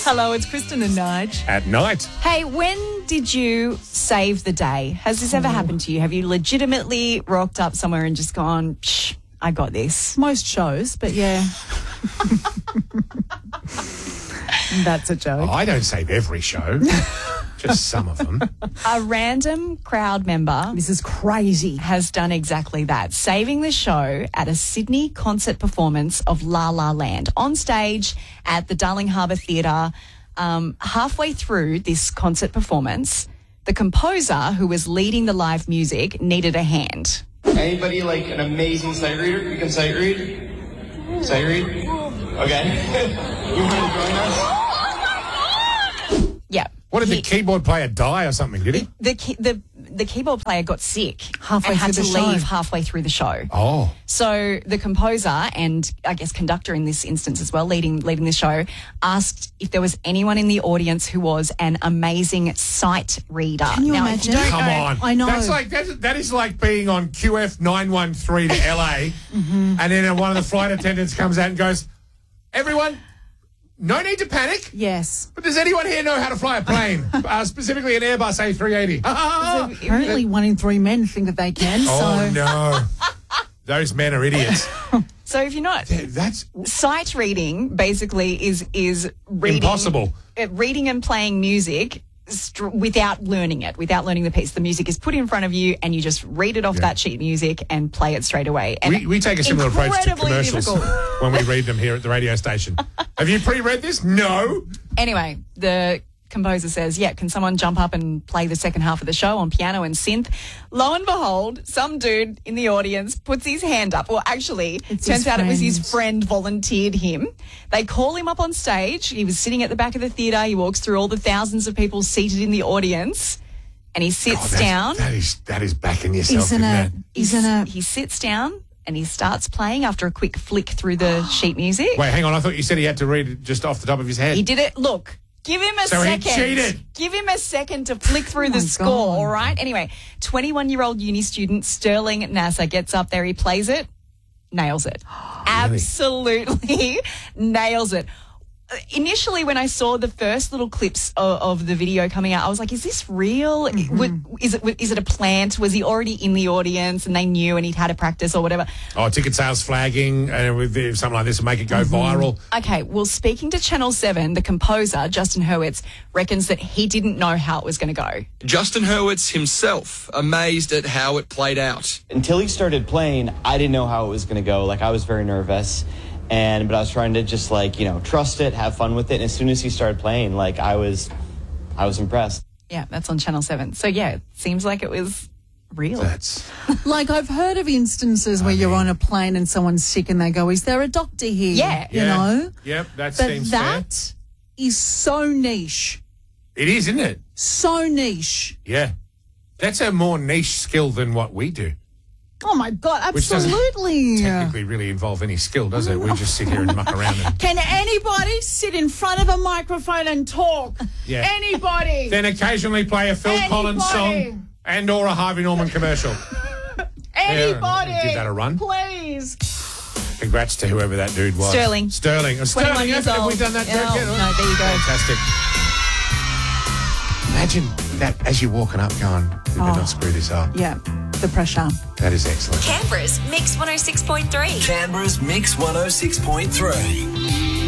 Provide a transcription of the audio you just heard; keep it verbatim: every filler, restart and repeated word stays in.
Hello, it's Kristen and Nige. At night. Hey, when did you save the day? Has this ever Oh. happened to you? Have you legitimately rocked up somewhere and just gone, Psh, I got this? Most shows, but yeah. That's a joke. I don't save every show, just some of them. A random crowd member This is crazy. has done exactly that, saving the show at a Sydney concert performance of La La Land on stage at the Darling Harbour Theatre. Um, halfway through this concert performance, the composer who was leading the live music needed a hand. Anybody like an amazing sight reader? You can sight read? Sight read? Okay. You want to join us? Yeah. What, did He- the keyboard player die or something, did he? The, key, the the keyboard player got sick Halfway and had through to the show. leave halfway through the show. Oh. So the composer and I guess conductor in this instance as well, leading leading the show, asked if there was anyone in the audience who was an amazing sight reader. Can you now, imagine? If you don't Come know, on. I know. That's like, that's, that is like being on Q F nine one three to L A Mm-hmm. and then one of the flight attendants comes out and goes, everyone, no need to panic. Yes. But does anyone here know how to fly a plane? uh, specifically an Airbus A three eighty. Apparently one in three men think that they can, Oh, so... no. Those men are idiots. So if you're not, That's sight reading basically is is reading, Impossible. uh, reading and playing music str- without learning it, without learning the piece. The music is put in front of you, and you just read it off Yeah. that sheet music and play it straight away. And we, we take a similar approach to incredibly commercials difficult. when we read them here at the radio station. Have you pre-read this? No. Anyway, the composer says, yeah, can someone jump up and play the second half of the show on piano and synth? Lo and behold, some dude in the audience puts his hand up. Well, actually, It's turns his out it was his friend. friend volunteered him. They call him up on stage. He was sitting at the back of the theatre. He walks through all the thousands of people seated in the audience and he sits Oh, that's- down. That is that is backing yourself, Isn't isn't it? it? Isn't it? He sits down and he starts playing after a quick flick through the sheet music. Wait, hang on. I thought you said he had to read it just off the top of his head. He did it. Look, give him a So he second. cheated. Give him a second to flick through Oh the my score, God. all right? Anyway, twenty-one-year-old uni student Sterling Nasser gets up there. He plays it, nails it. Absolutely nails it. Uh, Initially, when I saw the first little clips of, of the video coming out, I was like, is this real? Mm-hmm. Would- Is it is it a plant? Was he already in the audience and they knew and he'd had a practice or whatever? Oh, ticket sales flagging and with the- something like this will make it go viral. Okay, well, speaking to Channel seven, the composer, Justin Hurwitz, reckons that he didn't know how it was going to go. Justin Hurwitz himself amazed at how it played out. Until he started playing, I didn't know how it was going to go. Like, I was very nervous. And, but I was trying to just like, you know, trust it, have fun with it. And as soon as he started playing, like, I was, I was impressed. Yeah, that's on Channel seven. So, yeah, it seems like it was real. That's Like, I've heard of instances where you're on a plane and someone's sick and they go, is there a doctor here? Yeah. You yeah. know? Yep, that But seems fair. that is so niche. It is, isn't it? So niche. Yeah. That's a more niche skill than what we do. Oh, my God, Which doesn't absolutely. Technically really involve any skill, does it? We just sit here and muck around and Can anybody sit in front of a microphone and talk? Yeah. Anybody? then occasionally play a Phil Collins Anybody. song and or a Harvey Norman commercial. Anybody? Give that a run. Please. Congrats to whoever that dude was. Sterling. Sterling. Oh, twenty-one Sterling, years have, have we old. done that? No, joke yet? no, there you go. Fantastic. Imagine that as you're walking up going, we better Oh. not screw this up. Yeah, the pressure. That is excellent. Canberra's Mix one oh six point three. Canberra's Mix one oh six point three.